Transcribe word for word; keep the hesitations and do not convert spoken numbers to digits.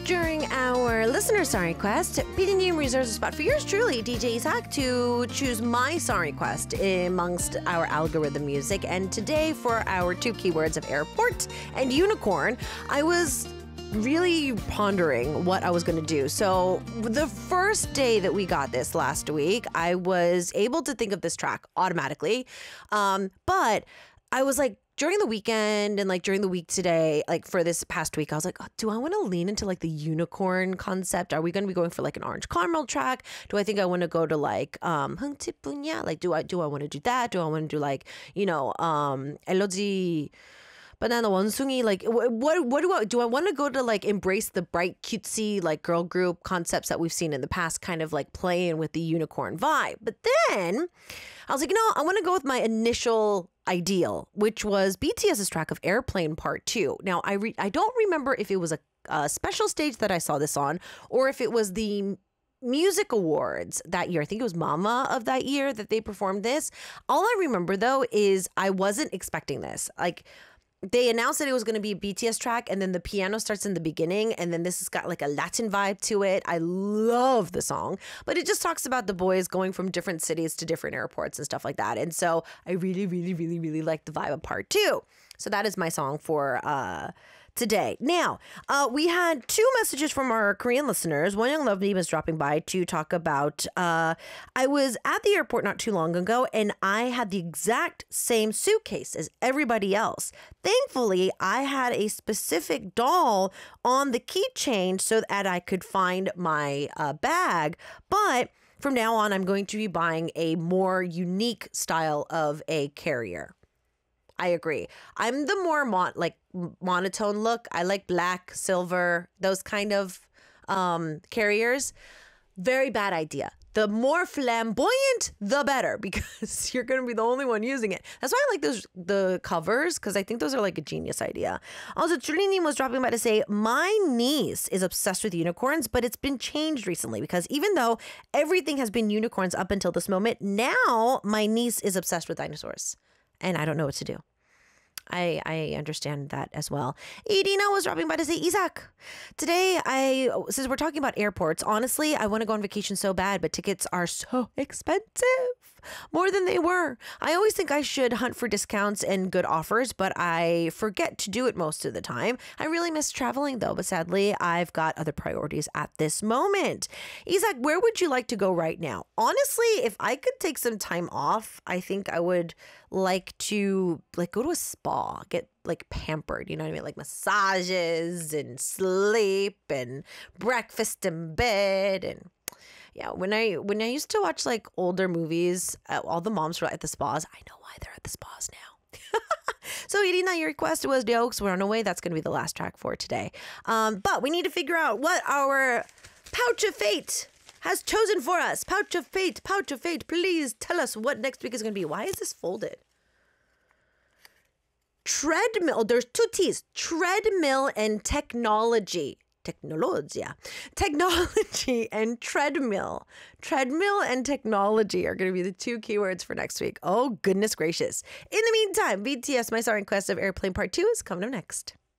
during our listener song request, 피디님 reserves a spot for yours truly, D J Isaac, to choose my song request amongst our algorithm music. And today, for our two keywords of airport and unicorn, I was really pondering what I was going to do. So the first day that we got this last week, I was able to think of this track automatically. Um, but I was like, during the weekend and like during the week today, like for this past week, I was like, oh, do I want to lean into like the unicorn concept? Are we going to be going for like an orange caramel track? Do I think I want to go to like um 흥치뿐이야? Like do I do I want to do that? Do I want to do like, you know, um 엘러지 Banana 원숭이? Like what what what do I do I want to go to like embrace the bright cutesy like girl group concepts that we've seen in the past, kind of like playing with the unicorn vibe. But then I was like, you know, I want to go with my initial ideal, which was BTS's track of Airplane Part two. Now, I re- I don't remember if it was a, a special stage that I saw this on, or if it was the music awards that year. I think it was Mama of that year that they performed this. All I remember, though, is I wasn't expecting this. Like, they announced that it was going to be a B T S track, and then the piano starts in the beginning, and then this has got like a Latin vibe to it. I love the song, but it just talks about the boys going from different cities to different airports and stuff like that. And so I really, really, really, really like the vibe of part two. So that is my song for uh, today. Now, uh, we had two messages from our Korean listeners. One Young Love Me was dropping by to talk about, uh, I was at the airport not too long ago, and I had the exact same suitcase as everybody else. Thankfully, I had a specific doll on the keychain so that I could find my uh, bag. But from now on, I'm going to be buying a more unique style of a carrier. I agree. I'm the more mon- like monotone look. I like black, silver, those kind of um, carriers. Very bad idea. The more flamboyant, the better, because you're going to be the only one using it. That's why I like those the covers, because I think those are like a genius idea. Also, Julinim was dropping by to say, my niece is obsessed with unicorns, but it's been changed recently, because even though everything has been unicorns up until this moment, now my niece is obsessed with dinosaurs, and I don't know what to do. I, I understand that as well. Edina was dropping by to say, Isaac, today I, since we're talking about airports, honestly, I want to go on vacation so bad, but tickets are so expensive, more than they were. I always think I should hunt for discounts and good offers, but I forget to do it most of the time. I really miss traveling though, but sadly, I've got other priorities at this moment. Isaac, where would you like to go right now? Honestly, if I could take some time off, I think I would like to like go to a spa. Get like pampered, you know what I mean? Like massages and sleep and breakfast in bed. And yeah, when I when I used to watch like older movies, uh, all the moms were at the spas. I know why they're at the spas now. So Irina, your request was The Oaks, We're on our way. That's going to be the last track for today. Um, but we need to figure out what our Pouch of Fate has chosen for us. Pouch of Fate, Pouch of Fate, please tell us what next week is going to be. Why is this folded? Treadmill, there's two T's, treadmill and technology. Technologia. Technology and treadmill. Treadmill and technology are going to be the two keywords for next week. Oh, goodness gracious. In the meantime, B T S, My Song Request of Airplane Part two is coming up next.